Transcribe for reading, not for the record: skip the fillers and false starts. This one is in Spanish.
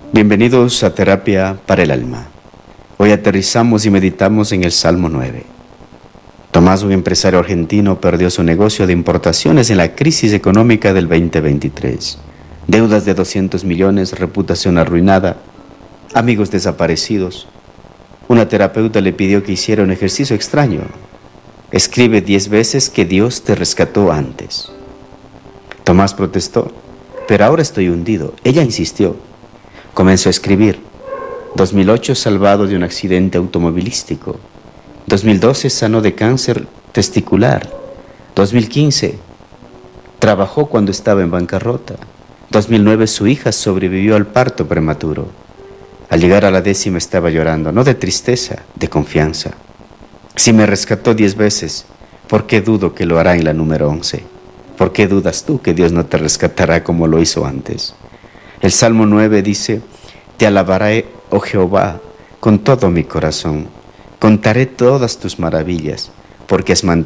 Bienvenidos a Terapia para el Alma. Hoy aterrizamos y meditamos en el Salmo 9. Tomás, un empresario argentino, perdió su negocio de importaciones en la crisis económica del 2023. Deudas de 200 millones, reputación arruinada, amigos desaparecidos. Una terapeuta le pidió que hiciera un ejercicio extraño. Escribe 10 veces que Dios te rescató antes. Tomás protestó, pero ahora estoy hundido. Ella insistió. Comenzó a escribir. 2008, salvado de un accidente automovilístico. 2012, sanó de cáncer testicular. 2015, trabajó cuando estaba en bancarrota. 2009, su hija sobrevivió al parto prematuro. Al llegar a la 10ª estaba llorando, no de tristeza, de confianza. Si me rescató 10 veces, ¿por qué dudo que lo hará en la número 11? ¿Por qué dudas tú que Dios no te rescatará como lo hizo antes? El Salmo 9 dice: te alabaré, oh Jehová, con todo mi corazón. Contaré todas tus maravillas, porque has mantenido